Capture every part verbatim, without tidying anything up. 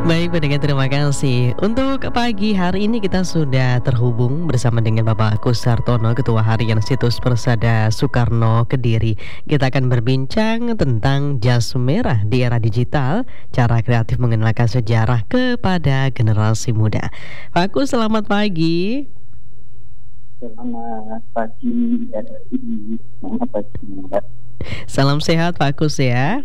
Baik pendengar, terima kasih. Untuk pagi hari ini kita sudah terhubung bersama dengan Bapak Agus Sartono, Ketua Harian Situs Persada Soekarno Kediri. Kita akan berbincang tentang jas merah di era digital, cara kreatif mengenalkan sejarah kepada generasi muda. Pak Agus, selamat pagi. Selamat pagi, R R I. Selamat pagi, Mbak. Salam sehat Pak Agus ya.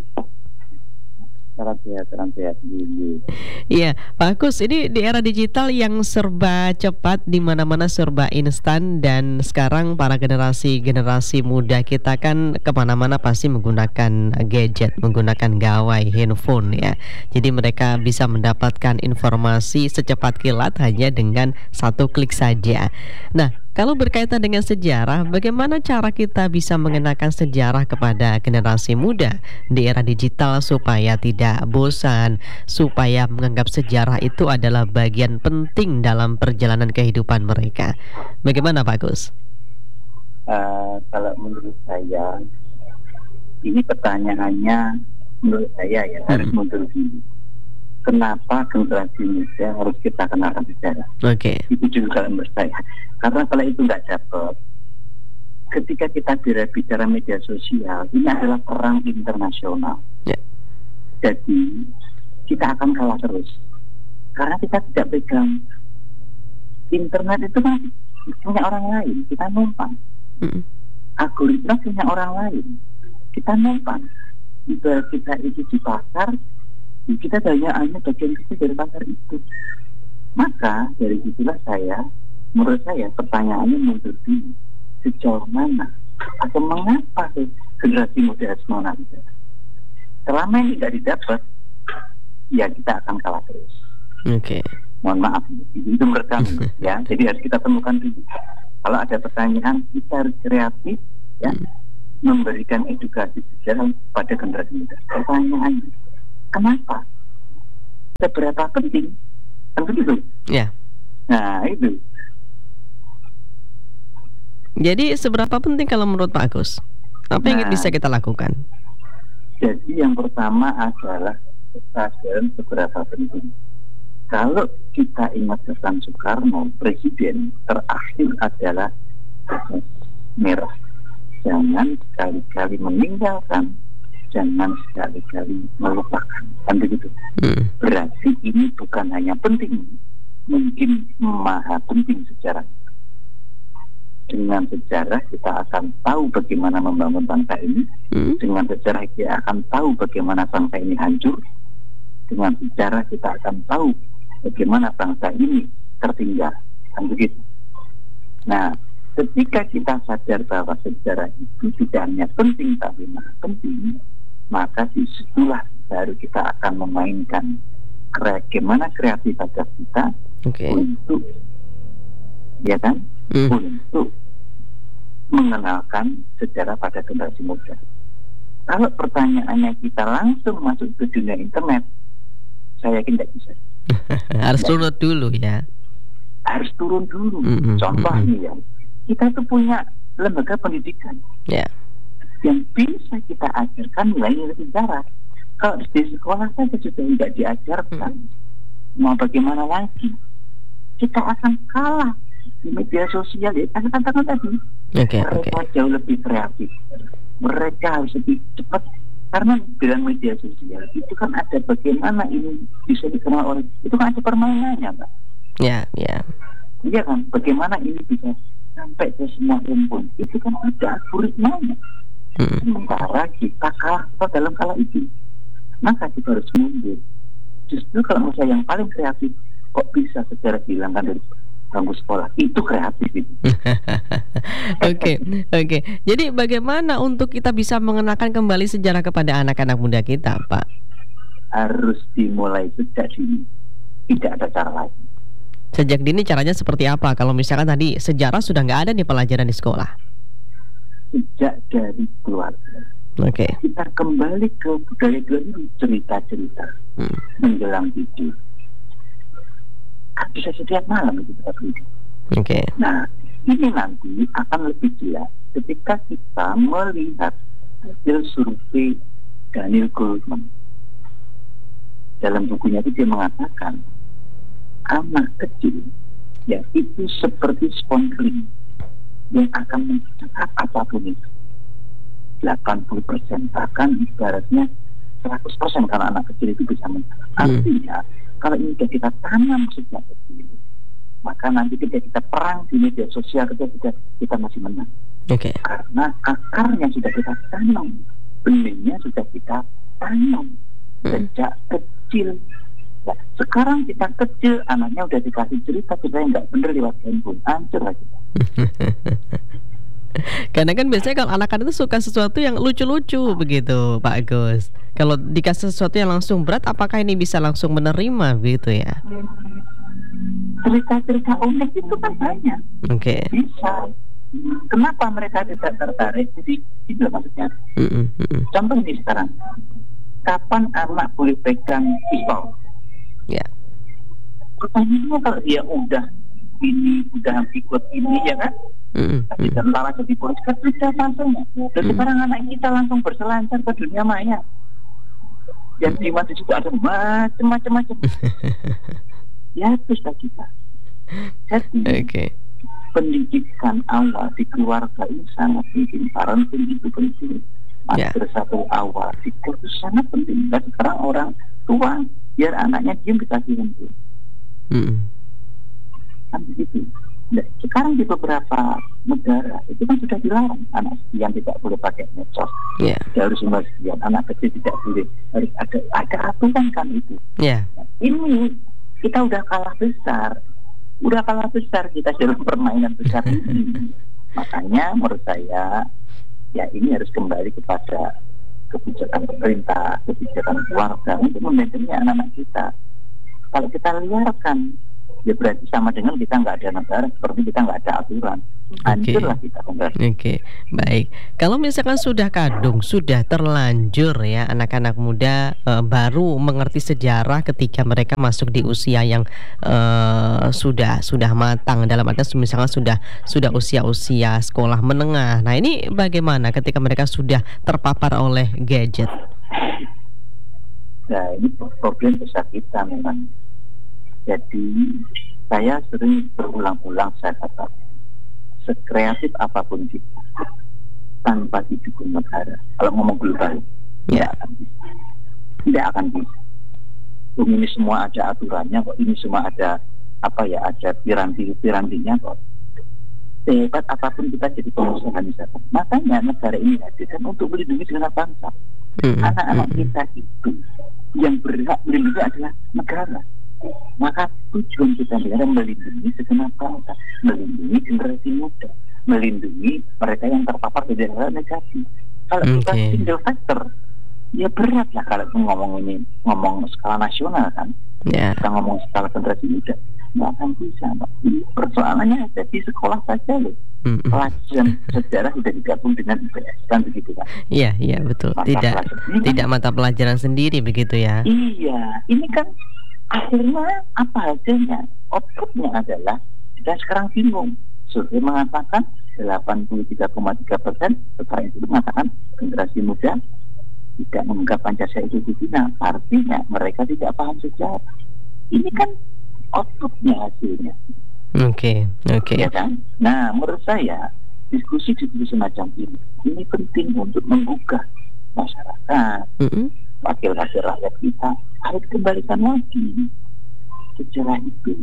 Salam sehat, salam sehat dulu. Iya, Pak Agus, ini di era digital yang serba cepat, di mana-mana serba instan, dan sekarang para generasi-generasi muda kita kan kemana-mana pasti menggunakan gadget, menggunakan gawai handphone ya. Jadi mereka bisa mendapatkan informasi secepat kilat hanya dengan satu klik saja. Nah, kalau berkaitan dengan sejarah, bagaimana cara kita bisa mengenalkan sejarah kepada generasi muda di era digital supaya tidak bosan, supaya menganggap sejarah itu adalah bagian penting dalam perjalanan kehidupan mereka? Bagaimana Pak Gus? Uh, kalau menurut saya, ini pertanyaannya menurut saya ya hmm. harus mundur dulu. Kenapa generasi muda harus kita kenalkan sejarah? Oke. Okay. Itu juga kalau menurut saya. Karena kalau itu nggak dapat, ketika kita bicara media sosial, ini adalah perang internasional. Yeah. Jadi kita akan kalah terus. Karena kita tidak pegang internet, itu kan punya orang lain, kita numpang. Mm. Algoritma punya orang lain, kita numpang. Jika kita itu di pasar, kita hanya hanya bagian kecil dari pasar itu. Maka dari situlah saya, menurut saya pertanyaannya mundur dulu, sejauh mana atau mengapa generasi muda harus mengenal sejarah? Selama ini tidak didapat, ya kita akan kalah terus. Oke. Okay. Mohon maaf, itu menurut kami ya. Jadi harus kita temukan dulu. Kalau ada pertanyaan, kita harus kreatif ya, hmm. memberikan edukasi sejarah pada generasi muda. Pertanyaannya, kenapa? Seberapa penting? Kan begitu? Ya. Nah, itu. Jadi seberapa penting kalau menurut Pak Agus? Apa yang nah, bisa kita lakukan? Jadi yang pertama adalah kesadaran seberapa penting. Kalau kita ingat pesan Soekarno, Presiden terakhir adalah jas merah. Jangan sekali-kali meninggalkan, jangan sekali-kali melupakan, kan begitu. Hmm. Berarti ini bukan hanya penting, mungkin maha penting sejarah. Dengan sejarah kita akan tahu bagaimana membangun bangsa ini. Hmm. Dengan sejarah kita akan tahu bagaimana bangsa ini hancur. Dengan sejarah kita akan tahu bagaimana bangsa ini tertinggal, kan begitu. Nah, ketika kita sadar bahwa sejarah itu tidak hanya penting tapi maha penting, maka disitulah baru kita akan memainkan bagaimana kreativitas kita okay. untuk, ya kan, hmm. untuk mengenalkan sejarah pada generasi muda. Kalau pertanyaannya kita langsung masuk ke dunia internet, saya yakin tidak bisa. Harus turun dulu ya. Harus turun dulu. Mm-hmm. Contohnya ya, kita tuh punya lembaga pendidikan. Yeah. Yang bisa kita ajarkan nilai-nilai sejarah. Kalau di sekolah saja sudah tidak diajarkan, hmm. mau bagaimana lagi? Kita akan kalah di media sosial. Ya, saya katakan tadi, okay, mereka okay. jauh lebih kreatif. Mereka harus lebih cepat. Karena dalam media sosial itu kan ada bagaimana ini bisa dikenal oleh, itu kan ada permainannya, Pak. Ya, yeah, ya. Yeah. Iya kan, bagaimana ini bisa sampai ke semua rumpun. Itu kan ada algoritmanya. Hmm. Sementara kita kalah dalam kalah itu, maka kita harus mundur. Justru kalau menurut saya yang paling kreatif, kok bisa sejarah dihilangkan dari bangku sekolah, itu kreatif itu. Oke, oke. Jadi bagaimana untuk kita bisa mengenalkan kembali sejarah kepada anak-anak muda kita, Pak? Harus dimulai sejak dini. Tidak ada cara lain. Sejak dini caranya seperti apa? Kalau misalkan tadi sejarah sudah nggak ada nih pelajaran di sekolah. Sejak dari keluarga. Oke. Okay. Kita kembali ke budaya dulu, cerita-cerita hmm. menjelang tidur. Kan bisa setiap malam itu kita beli. Oke. Okay. Nah, ini nanti akan lebih jelas ketika kita melihat hasil survei Daniel Goleman. dalam bukunya itu dia mengatakan anak kecil ya itu seperti spons kering yang akan mencetak apapun itu. delapan puluh persen bahkan ibaratnya seratus persen karena anak kecil itu bisa mencetak. Artinya kalau ini sudah kita tanam sejak kecil, maka nanti ketika kita perang di media sosial ketika kita, kita masih menang. Oke. Okay. Karena akarnya sudah kita tanam, benihnya sudah kita tanam sejak hmm. kecil. Nah, sekarang kita kecil, anaknya udah dikasih cerita cerita yang nggak bener lewat handphone, hancur lagi. Karena kan biasanya kalau anak-anak itu suka sesuatu yang lucu-lucu begitu, Pak Agus. Kalau dikasih sesuatu yang langsung berat, apakah ini bisa langsung menerima begitu ya? Cerita-cerita unik itu kan banyak. Oke. Okay. Bisa. Kenapa mereka tidak tertarik? Jadi itu maksudnya. Mm-mm, mm-mm. Contoh ini sekarang, kapan anak boleh pegang pistol? Ya. Yeah. Pertanyaannya kalau dia udah ini, udah ikut ini ya kan? Mm-mm, tapi mm-mm. tentara jadi polisi kan sudah langsung. Dan sekarang anak kita langsung berselancar ke dunia maya. Yang di mana juga ada macam-macam. Ya itu sudah kita. Jadi okay. pendidikan awal di keluarga ini sangat penting. Parenting itu penting. Madrasah yeah. awal di keluarga itu sangat penting. Dan sekarang orang tua biar anaknya diam dikasih handphone. Mm. Kan begitu. Nah, sekarang di beberapa negara itu kan sudah dilarang anak sekian tidak boleh pakai medsos, yeah. harus umur sekian, anak kecil tidak boleh, harus ada ada aturan kan itu. Yeah. Nah, ini kita udah kalah besar, udah kalah besar kita dalam permainan besar ini. Makanya menurut saya ya ini harus kembali kepada kebijakan pemerintah, kebijakan keluarga untuk manajemen anak-anak kita. Kalau kita liarkan, ya berarti sama dengan kita nggak ada negara, seperti kita nggak ada aturan. Hancurlah kita kembali. Oke, okay. Baik. Kalau misalkan sudah kadung, sudah terlanjur ya anak-anak muda e, baru mengerti sejarah ketika mereka masuk di usia yang e, sudah sudah matang, dalam arti misalkan sudah sudah usia-usia sekolah menengah. Nah ini bagaimana ketika mereka sudah terpapar oleh gadget? Nah ini problem besar kita memang. Jadi saya sering berulang-ulang saya katakan, sekreatif apapun kita tanpa didukung negara, kalau ngomong global, yeah. tidak akan bisa. Tidak akan bisa. Ini semua ada aturannya kok, ini semua ada apa ya, ada piranti-pirantinya kok. Sehebat apapun kita jadi pengusaha misalkan. Makanya negara ini hadirkan untuk melindungi segenap bangsa. Mm-hmm. Anak-anak kita itu yang berhak melindungi adalah negara. Maka tujuan kita adalah melindungi segenap bangsa, melindungi generasi muda, melindungi mereka yang terpapar dari hal negatif. Kalau okay. kita single factor, ya berat lah kalau ngomong ini ngomong skala nasional kan, yeah. kita ngomong skala generasi muda, nggak akan bisa. Pak. Ini persoalannya ada di sekolah saja loh. Mm-hmm. Pelajaran sejarah sudah digabung dengan I P S kan begitu kan? Iya iya betul. Mata tidak tidak kan, mata pelajaran sendiri begitu ya? Iya, ini kan. Akhirnya apa hasilnya? Outputnya adalah kita sekarang bingung. Survei mengatakan delapan puluh tiga koma tiga persen setelah itu mengatakan generasi muda tidak menganggap Pancasila itu dibina. Artinya mereka tidak paham sejarah. Ini kan outputnya hasilnya. Oke, okay, oke. Okay. Ya kan? Nah, menurut saya diskusi diskusi semacam ini ini penting untuk menggugah masyarakat. Mm-hmm. Wakil-wakil rakyat kita harus kembalikan lagi sejarah itu.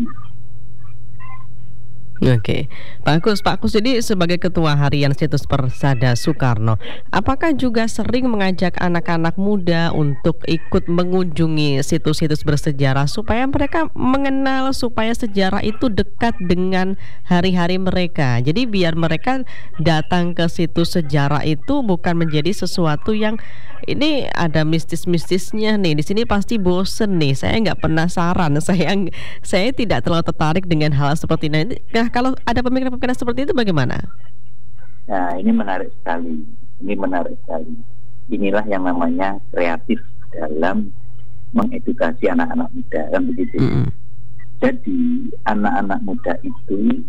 Oke, Pak Agus, Pak Agus ini sebagai Ketua Harian Situs Persada Soekarno, apakah juga sering mengajak anak-anak muda untuk ikut mengunjungi situs-situs bersejarah supaya mereka mengenal, supaya sejarah itu dekat dengan hari-hari mereka. Jadi biar mereka datang ke situs sejarah itu bukan menjadi sesuatu yang ini ada mistis-mistisnya nih. Di sini pasti bosen nih. Saya nggak penasaran. Saya saya tidak terlalu tertarik dengan hal seperti ini. Nah, kalau ada pemikiran-pemikiran seperti itu bagaimana? Nah, ini menarik sekali. Ini menarik sekali. Inilah yang namanya kreatif dalam mengedukasi anak-anak muda, kan begitu. Mm-hmm. Jadi, anak-anak muda itu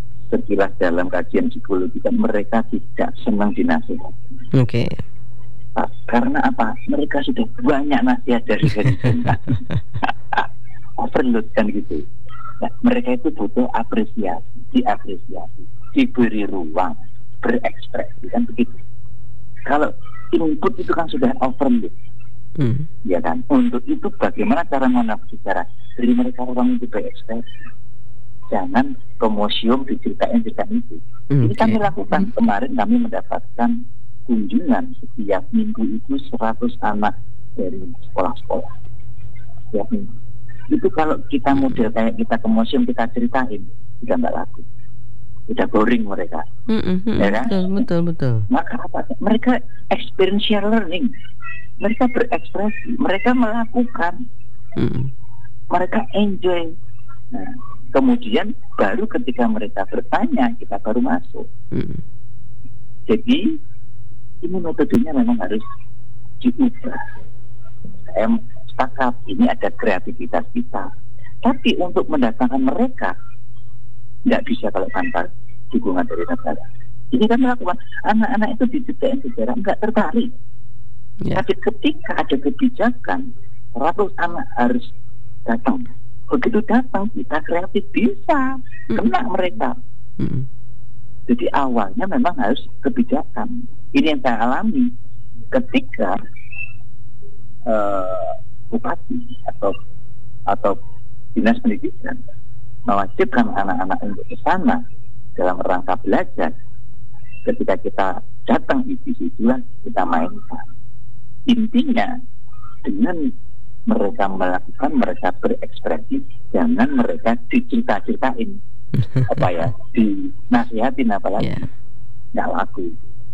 sekilas dalam kajian psikologi kan mereka tidak senang dinasihati. Oke. Okay. Karena apa? Mereka sudah banyak nasihat dari pemerintah. Overload kan gitu. Nah, mereka itu butuh apresiasi, diapresiasi, diberi ruang, berekspresi kan begitu. Kalau input itu kan sudah overload, hmm. ya kan. Untuk itu bagaimana cara menangkap cara beri mereka ruang untuk berekspresi. Jangan ke museum diceritain cerita itu. Hmm, Ini kami okay. lakukan hmm. kemarin kami mendapatkan kunjungan setiap minggu itu seratus anak dari sekolah-sekolah setiap minggu. Itu kalau kita model kayak kita ke museum kita ceritain sudah nggak laku, sudah boring mereka. Mm-hmm. Ya kan? Betul, betul, betul. Maka apa? Mereka experiential learning, mereka berekspresi, mereka melakukan, mm. mereka enjoy. Nah, kemudian baru ketika mereka bertanya kita baru masuk. Mm. Jadi ini metodenya memang harus diubah. Saya sepakat ini ada kreativitas kita, tapi untuk mendatangkan mereka nggak bisa kalau tanpa dukungan dari negara. Ini kan melakukan anak-anak itu diceritain sejarah nggak tertarik. Yeah. Tapi ketika ada kebijakan seratus anak harus datang, begitu datang kita kreatif bisa mm. kena mereka. Mm. Jadi awalnya memang harus kebijakan. Ini yang saya alami ketika uh, bupati atau atau dinas pendidikan mewajibkan anak-anak untuk ke sana dalam rangka belajar. Ketika kita datang di situlah kita mainkan. Intinya dengan mereka melakukan, mereka berekspresi, jangan mereka dicerita-ceritain apa ya, dinasihatin apalagi yeah. nggak laku.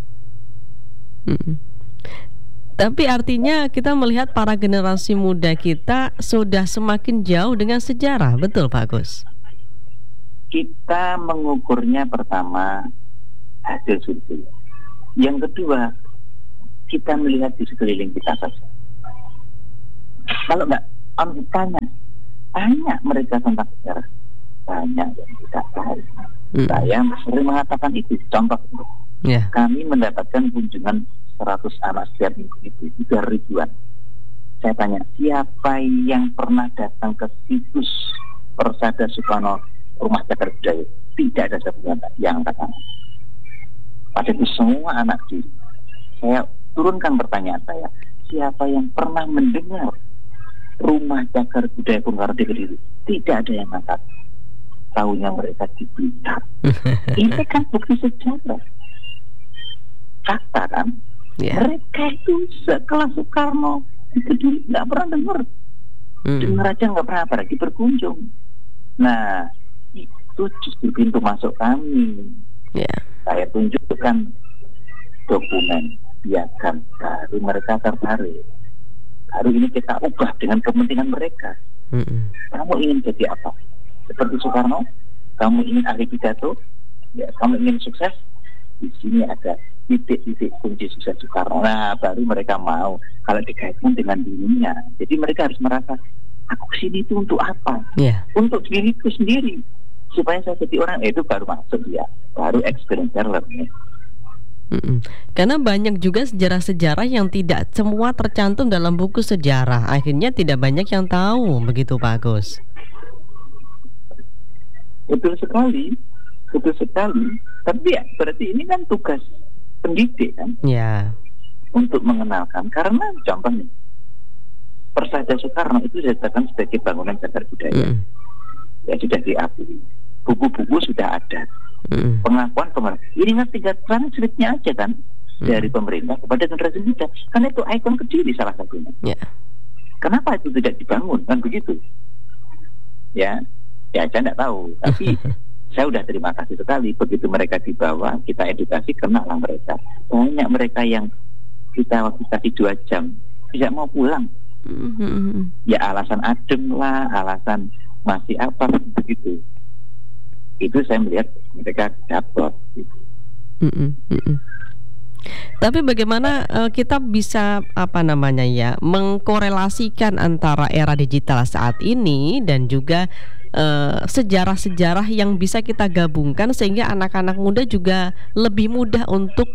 Hmm. Tapi artinya kita melihat para generasi muda kita sudah semakin jauh dengan sejarah, betul Pak Agus? Kita mengukurnya pertama hasil survei. Yang kedua, kita melihat di sekeliling kita saja. Kalau nggak, kami tanya, tanya mereka tentang sejarah, banyak yang tidak tahu. Hmm. Saya sering mengatakan itu, contoh yeah. kami mendapatkan kunjungan seratus anak setiap minggu itu, tiga ribuan. Saya tanya, siapa yang pernah datang ke situs Persada Soekarno Rumah Cagar Budaya? Tidak ada satu yang angkat tangan. Pada itu semua anak diri. Saya turunkan pertanyaan saya, siapa yang pernah mendengar Rumah Cagar Budaya Bung Karno di Kediri? Tidak ada yang angkat. Tahunya mereka di Blitar. Ini kan bukti sejarah. Fakta kan? Yeah. Mereka itu sekelas Soekarno di Kediri nggak pernah dengar. Hmm. Dengar aja nggak pernah, apalagi berkunjung. Nah, itu justru pintu masuk kami. Yeah. Saya tunjukkan dokumen piagam baru, mereka tertarik. Baru ini kita ubah dengan kepentingan mereka. Hmm. Kamu ingin jadi apa? Seperti Soekarno? Kamu ingin ahli pidato? Ya, kamu ingin sukses? Di sini ada titik-titik kunci sukses Soekarno. Nah, baru mereka mau kalau dikaitkan dengan dirinya. Jadi mereka harus merasa, aku kesini itu untuk apa? Yeah. Untuk diriku sendiri, supaya saya jadi orang. Eh, itu baru masuk ya, baru experiential learning. Mm-mm. Karena banyak juga sejarah-sejarah yang tidak semua tercantum dalam buku sejarah. Akhirnya tidak banyak yang tahu, begitu Pak Agus. Betul sekali, betul sekali. Tapi ya, berarti ini kan tugas pendidik kan, ya, untuk mengenalkan. Karena contoh nih, Persada Soekarno itu dikatakan sebagai bangunan cagar budaya, mm. ya sudah diakui, buku-buku sudah ada, mm. pengakuan pengakuan. Ini kan tinggal transkripnya aja kan, mm. dari pemerintah kepada generasi muda. Karena itu ikon Kediri salah satunya. Yeah. Kenapa itu tidak dibangun kan begitu? Ya, ya saya tidak tahu. Tapi saya sudah terima kasih sekali begitu mereka dibawa, kita edukasi, kenalah mereka. Banyak mereka yang kita waktu kasih dua jam tidak mau pulang. Mm-hmm. Ya alasan adem lah, alasan masih apa begitu. Itu saya melihat mereka dapat. Gitu. Mm-hmm. Tapi bagaimana uh, kita bisa apa namanya ya mengkorelasikan antara era digital saat ini dan juga uh, sejarah-sejarah yang bisa kita gabungkan sehingga anak-anak muda juga lebih mudah untuk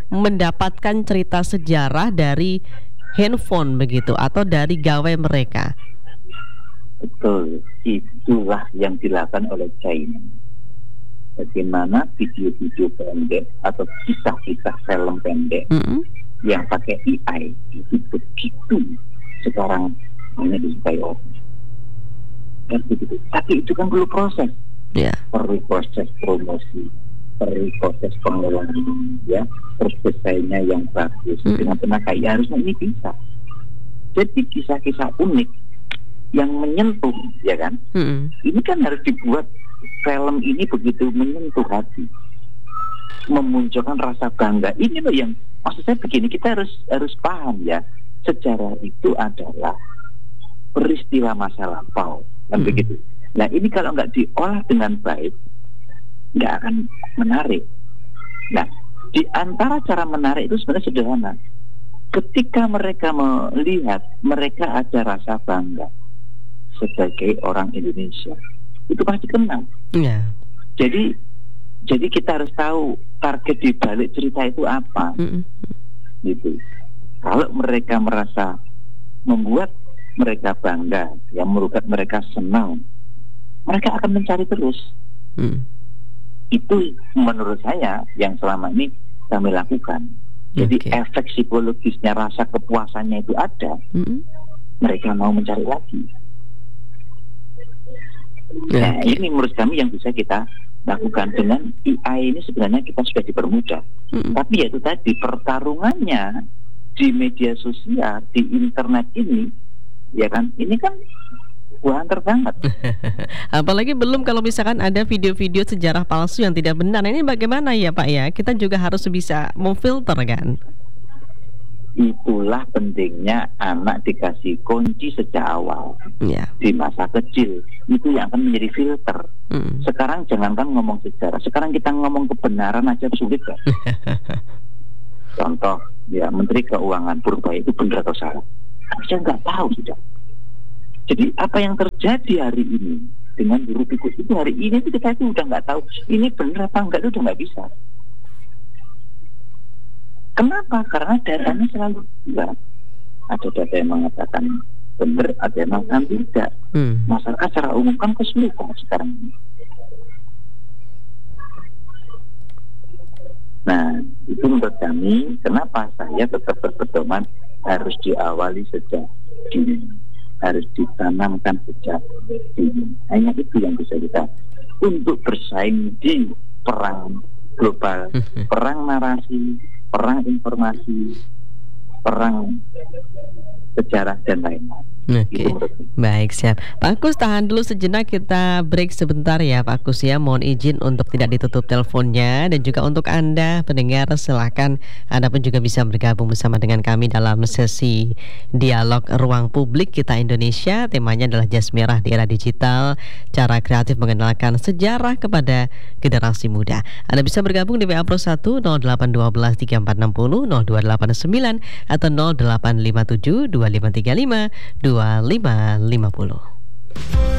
mendapatkan cerita sejarah dari handphone begitu atau dari gawai mereka. Betul, itulah yang dilakukan oleh China. Bagaimana video-video pendek atau kisah-kisah film pendek Mm-mm. yang pakai A I itu begitu sekarang hanya disukai orang. Kan begitu. Tapi itu kan perlu proses, Ya. perlu proses promosi, perlu proses pengelolaan, ya, terus desainnya yang bagus Mm. dengan tenaga. Ya harusnya ini bisa. Jadi kisah-kisah unik yang menyentuh, ya kan? Mm-mm. Ini kan harus dibuat film ini begitu menyentuh hati, memunculkan rasa bangga. Ini loh yang maksud saya begini, kita harus harus paham ya, sejarah itu adalah peristiwa masa lampau, kan Hmm. begitu. Nah ini kalau nggak diolah dengan baik, nggak akan menarik. Nah di antara cara menarik itu sebenarnya sederhana. Ketika mereka melihat mereka ada rasa bangga sebagai orang Indonesia, itu pasti kenal. Ya. Jadi jadi kita harus tahu target di balik cerita itu apa, Mm-mm. gitu. Kalau mereka merasa membuat mereka bangga, yang membuat mereka senang, mereka akan mencari terus. Mm. Itu menurut saya yang selama ini kami lakukan. Jadi Oke. efek psikologisnya, rasa kepuasannya itu ada, Mm-mm. mereka mau mencari lagi. Ya, Nah, oke. ini menurut kami yang bisa kita lakukan dengan A I ini sebenarnya kita sudah dipermudah. Mm-mm. Tapi ya itu tadi pertarungannya di media sosial, di internet ini, ya kan, ini kan banter banget. Apalagi belum kalau misalkan ada video-video sejarah palsu yang tidak benar. Nah, ini bagaimana ya Pak ya? Kita juga harus bisa memfilter kan? Itulah pentingnya anak dikasih kunci sejak awal Ya. di masa kecil. Itu yang akan menjadi filter. Mm. Sekarang jangankan ngomong sejarah, sekarang kita ngomong kebenaran aja sulit kan. Contoh, ya Menteri Keuangan Purbaya itu benar atau salah? Saya nggak tahu sudah. Jadi apa yang terjadi hari ini dengan guru pikuk itu hari ini itu kita itu udah nggak tahu ini benar apa enggak, itu udah nggak bisa. Kenapa? Karena datanya selalu dua. Ada data yang mengatakan benar, ada yang mengatakan tidak. Mm. Masyarakat secara umum kan kesulitan sekarang ini. Nah, itu menurut kami, kenapa saya tetap berpedoman harus diawali sejak dini, harus ditanamkan sejak dini. Hanya itu yang bisa kita untuk bersaing di perang global, perang narasi, perang informasi, perang sejarah dan lain-lain. Oke, Itu menurut saya. baik, siap. Pak Kus, tahan dulu sejenak, kita break sebentar ya Pak Kus ya. Mohon izin untuk tidak ditutup teleponnya. Dan juga untuk Anda pendengar, silahkan Anda pun juga bisa bergabung bersama dengan kami dalam sesi dialog Ruang Publik Kita Indonesia. Temanya adalah jas merah di era digital, cara kreatif mengenalkan sejarah kepada generasi muda. Anda bisa bergabung di W A Pro satu nol delapan satu dua tiga empat enam nol nol dua delapan sembilan atau nol delapan lima tujuh dua lima tiga lima dua lima lima nol.